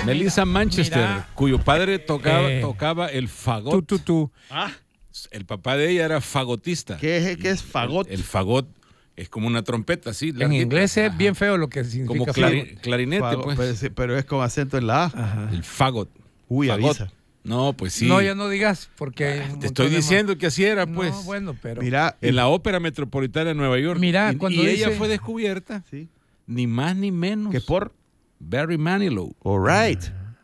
Melissa Manchester, Mira, cuyo padre tocaba el fagot. El papá de ella era fagotista. ¿Qué es fagot? El fagot es como una trompeta, así. En inglés es bien feo lo que significa como clarinete, Fagot, pues. pero es con acento en la A. Ajá. El fagot. Uy, Fagot. avisa. No, pues sí. No, ya no digas, porque hay un Te montón estoy de diciendo que así era, más. pues. No, bueno, pero... Mira, En la Ópera Metropolitana de Nueva York. Mira, y cuando ella dice- fue descubierta, sí, ni más ni menos, que por Barry Manilow. all right.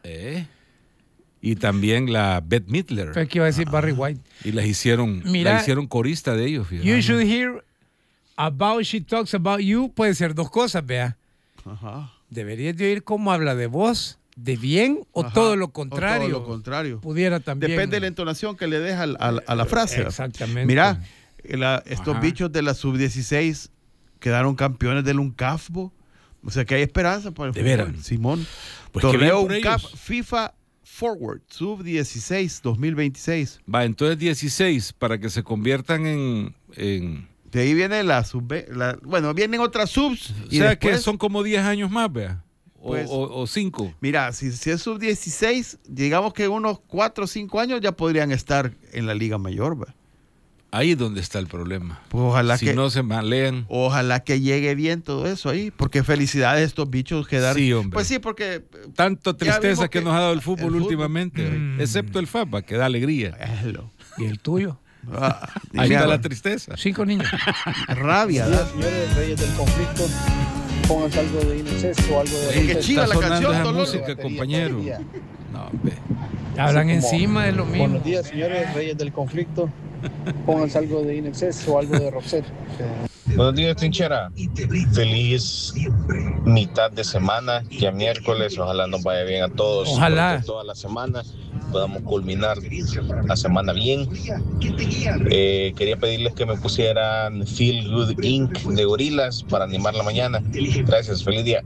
Y también la Bette Midler. Fue que iba a decir Barry White. Y la hicieron corista de ellos. Fíjate. You should hear about she talks about you. Puede ser dos cosas, vea. Ajá. Deberías de oír cómo habla de vos, de bien o Ajá. todo lo contrario. O todo lo contrario. Pudiera también. Depende de la entonación que le des a la frase. Exactamente. Mira, estos Ajá. bichos de la sub-16 quedaron campeones del UNCAFBO. O sea que hay esperanza para el De fútbol. veras. Simón. Pues qué Torneo bien por UNCAF ellos. FIFA Forward Sub-16 2026. Va, entonces 16 para que se conviertan en De ahí viene la sub. Bueno, vienen otras subs. o Y sea que después, son como 10 años más, vea. Pues- O 5. Mira, si es sub-16, digamos que unos 4 o 5 años ya podrían estar en la Liga Mayor. ¿Va? Ahí es donde está el problema. Pues ojalá Si que. no se malean. Ojalá que llegue bien todo eso ahí, porque felicidades a estos bichos quedaron. Sí, hombre. Pues sí, porque Tanto Ya tristeza vimos que que nos ha dado el fútbol el fútbol. últimamente, excepto el FAPA, que da alegría. ¿Y el tuyo? Ahí mira, está la tristeza. 5 niños. rabia. ¿da? Señores reyes del conflicto, pónganse algo de incesto, algo de... Es que chiva Está la sonando canción, esa Tololo. música, compañero. No, hombre. Hablan Así como, encima de lo mismo. Buenos días, señores reyes del conflicto, pónganse algo de incesto, algo de Roxette. Buenos días, trinchera. Feliz mitad de semana, ya miércoles. Ojalá nos vaya bien a todos. Ojalá. Porque toda la semana podamos culminar la semana bien. Quería pedirles que me pusieran Feel Good Inc. de Gorilas para animar la mañana. Gracias, feliz día.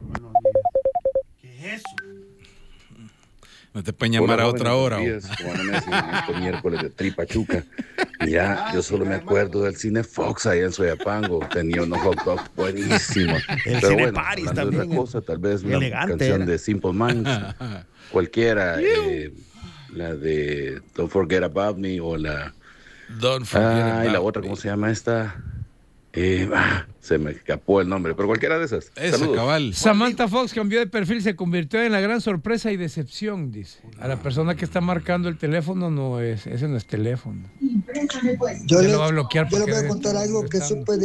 No te pueden llamar a otra hora. Este miércoles de Tripachuca. Mira, yo solo me acuerdo del cine Fox allá en Soyapango. Tenía unos hot dogs buenísimos. El Pero cine bueno, Paris hablando de también. otra cosa, tal vez una Elegante canción era. de Simple Minds. Cualquiera. La de Don't Forget About Me o la... Don't forget y la about otra, me. ¿cómo se llama esta? Se me escapó el nombre, pero cualquiera de esas. Esa, Saludos. cabal. Samantha Fox cambió de perfil, se convirtió en la gran sorpresa y decepción, dice. A la persona que está marcando el teléfono ese no es teléfono. Yo Se le, lo va a bloquear yo le porque voy a contar algo que están- supe de